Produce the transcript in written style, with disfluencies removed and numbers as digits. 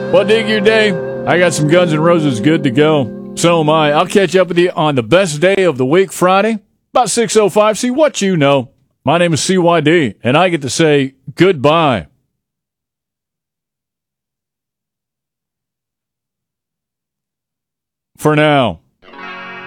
Well, dig your day. I got some Guns N' Roses good to go. So am I. I'll catch up with you on the best day of the week, Friday, about 6:05. See what you know. My name is CYD, and I get to say goodbye. For now.